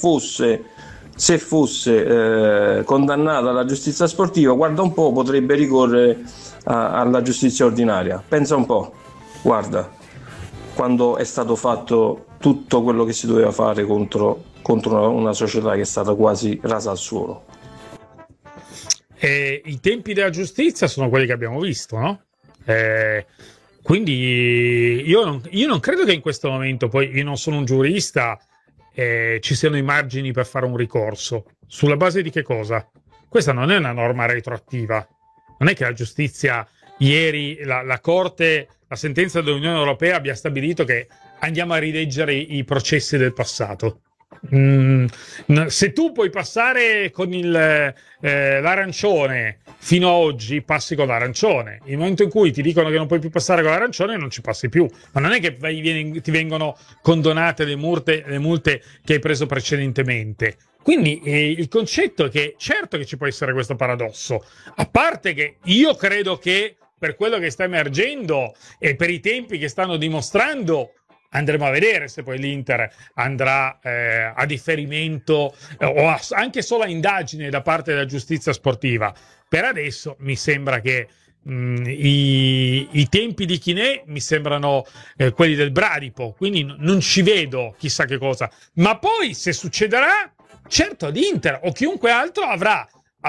fosse condannata alla giustizia sportiva, guarda un po', potrebbe ricorrere alla giustizia ordinaria. Pensa un po', guarda, quando è stato fatto tutto quello che si doveva fare contro una società che è stata quasi rasa al suolo. I tempi della giustizia sono quelli che abbiamo visto, no? Quindi io non credo che in questo momento, poi io non sono un giurista, ci siano i margini per fare un ricorso. Sulla base di che cosa? Questa non è una norma retroattiva. Non è che la giustizia ieri, la Corte, la sentenza dell'Unione Europea abbia stabilito che andiamo a rileggere i processi del passato. Se tu puoi passare con l'arancione fino a oggi, passi con l'arancione. Il momento in cui ti dicono che non puoi più passare con l'arancione, non ci passi più. Ma non è che ti vengono condonate le multe che hai preso precedentemente. Quindi il concetto è che certo che ci può essere questo paradosso, a parte che io credo che per quello che sta emergendo e per i tempi che stanno dimostrando, andremo a vedere se poi l'Inter andrà a differimento o anche solo a indagine da parte della giustizia sportiva. Per adesso mi sembra che i tempi di Chinè mi sembrano quelli del bradipo, quindi non ci vedo chissà che cosa. Ma poi se succederà, certo l'Inter o chiunque altro avrà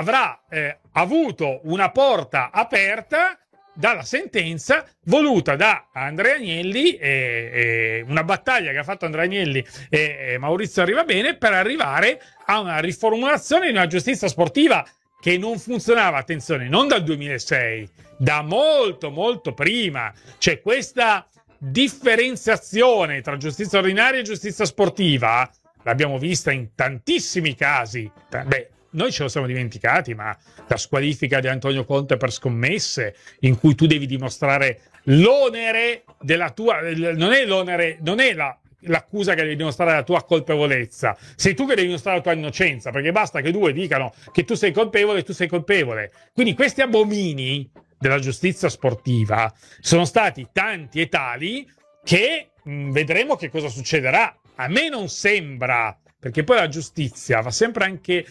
avuto una porta aperta dalla sentenza voluta da Andrea Agnelli, una battaglia che ha fatto Andrea Agnelli e Maurizio Arrivabene per arrivare a una riformulazione di una giustizia sportiva che non funzionava, attenzione, non dal 2006, da molto molto prima. C'è questa differenziazione tra giustizia ordinaria e giustizia sportiva, l'abbiamo vista in tantissimi casi. Noi ce lo siamo dimenticati, ma la squalifica di Antonio Conte per scommesse, in cui tu devi dimostrare l'onere della tua... Non è l'accusa che devi dimostrare la tua colpevolezza, sei tu che devi dimostrare la tua innocenza, perché basta che due dicano che tu sei colpevole, tu sei colpevole. Quindi questi abomini della giustizia sportiva sono stati tanti e tali che vedremo che cosa succederà. A me non sembra, perché poi la giustizia va sempre anche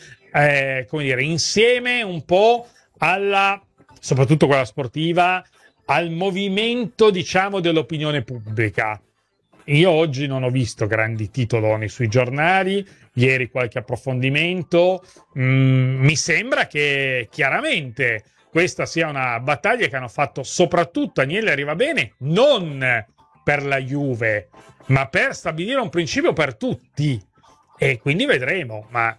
insieme un po' soprattutto quella sportiva, al movimento, diciamo, dell'opinione pubblica. Io oggi non ho visto grandi titoloni sui giornali, ieri qualche approfondimento. Mi sembra che chiaramente questa sia una battaglia che hanno fatto soprattutto Agnelli Arrivabene, non per la Juve, ma per stabilire un principio per tutti. E quindi vedremo, ma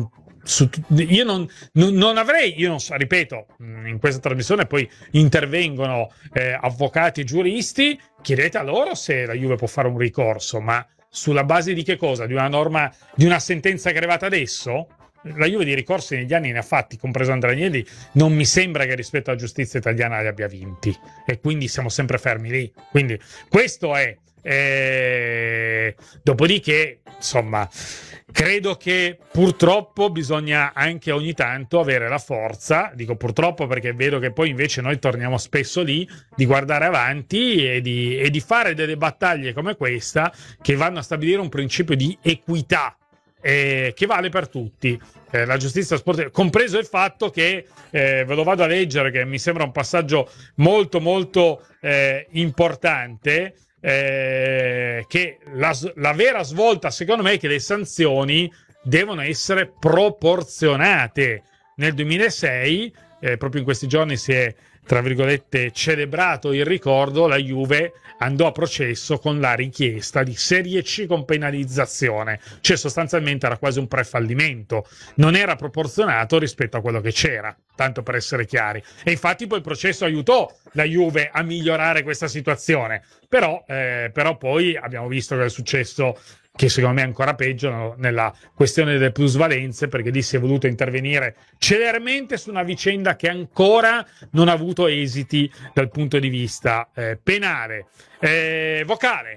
io non avrei, io non so, ripeto, in questa trasmissione poi intervengono avvocati e giuristi, chiedete a loro se la Juve può fare un ricorso, ma sulla base di che cosa? Di una norma, di una sentenza che è arrivata adesso? La Juve di ricorsi negli anni ne ha fatti, compreso Andrea Agnelli, non mi sembra che rispetto alla giustizia italiana li abbia vinti, e quindi siamo sempre fermi lì. Quindi questo è. Dopodiché, insomma, credo che purtroppo bisogna anche ogni tanto avere la forza, dico purtroppo perché vedo che poi invece noi torniamo spesso lì, di guardare avanti e di fare delle battaglie come questa che vanno a stabilire un principio di equità che vale per tutti. La giustizia sportiva, compreso il fatto che ve lo vado a leggere, che mi sembra un passaggio molto molto importante, che la vera svolta secondo me è che le sanzioni devono essere proporzionate. Nel 2006 proprio in questi giorni si è, tra virgolette, celebrato il ricordo, la Juve andò a processo con la richiesta di Serie C con penalizzazione, cioè sostanzialmente era quasi un prefallimento, non era proporzionato rispetto a quello che c'era, tanto per essere chiari, e infatti poi il processo aiutò la Juve a migliorare questa situazione, però poi abbiamo visto che è successo, che secondo me è ancora peggio, nella questione delle plusvalenze, perché lì si è voluto intervenire celermente su una vicenda che ancora non ha avuto esiti dal punto di vista penale. Vocale.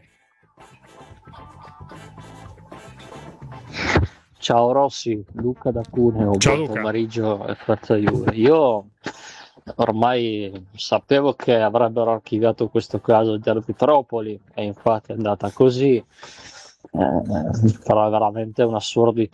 Ciao Rossi, Luca da Cuneo, Ciao buon Luca. pomeriggio e forza Juve. Io ormai sapevo che avrebbero archiviato questo caso di Arbitropoli e infatti è andata così. Però è veramente un'assurdità